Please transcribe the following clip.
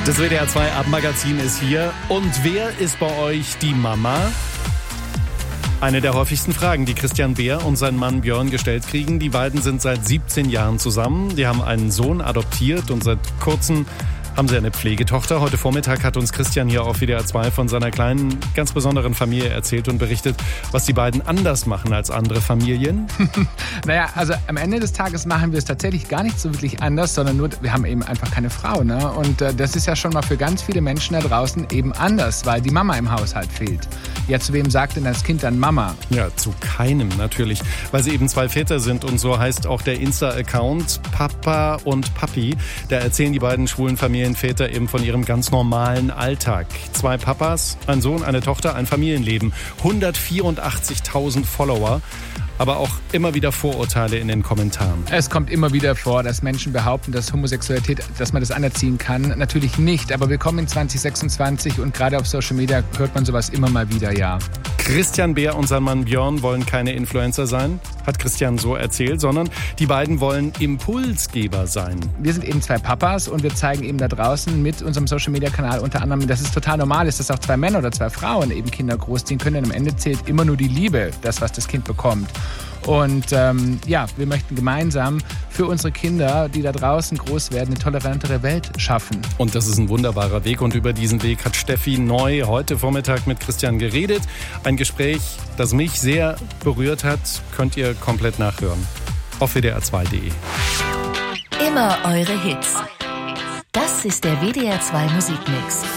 Das WDR 2 Abendmagazin ist hier. Und wer ist bei euch die Mama? Eine der häufigsten Fragen, die Christian Beer und sein Mann Björn gestellt kriegen. Die beiden sind seit 17 Jahren zusammen. Die haben einen Sohn adoptiert und seit kurzem haben sie eine Pflegetochter. Heute Vormittag hat uns Christian hier auf WDR 2 von seiner kleinen, ganz besonderen Familie erzählt und berichtet, was die beiden anders machen als andere Familien. Naja, also am Ende des Tages machen wir es tatsächlich gar nicht so wirklich anders, sondern nur, wir haben eben einfach keine Frau. Ne? Und das ist ja schon mal für ganz viele Menschen da draußen eben anders, weil die Mama im Haushalt fehlt. Ja, zu wem sagt denn das Kind dann Mama? Ja, zu keinem natürlich, weil sie eben zwei Väter sind und so heißt auch der Insta-Account Papa und Papi. Da erzählen die beiden schwulen Familienväter eben von ihrem ganz normalen Alltag. 2 Papas, ein Sohn, eine Tochter, ein Familienleben. 184.000 Follower. Aber auch immer wieder Vorurteile in den Kommentaren. Es kommt immer wieder vor, dass Menschen behaupten, dass Homosexualität, dass man das anerziehen kann. Natürlich nicht, aber willkommen in 2026 und gerade auf Social Media hört man sowas immer mal wieder, ja. Christian Beer und sein Mann Björn wollen keine Influencer sein, hat Christian so erzählt, sondern die beiden wollen Impulsgeber sein. Wir sind eben 2 Papas und wir zeigen eben da draußen mit unserem Social-Media-Kanal unter anderem, dass es total normal ist, dass auch 2 Männer oder 2 Frauen eben Kinder großziehen können. Denn am Ende zählt immer nur die Liebe, das, was das Kind bekommt. Und wir möchten gemeinsam für unsere Kinder, die da draußen groß werden, eine tolerantere Welt schaffen. Und das ist ein wunderbarer Weg. Und über diesen Weg hat Steffi Neu heute Vormittag mit Christian geredet. Ein Gespräch, das mich sehr berührt hat, könnt ihr komplett nachhören. Auf wdr2.de. Immer eure Hits. Das ist der WDR 2 Musikmix.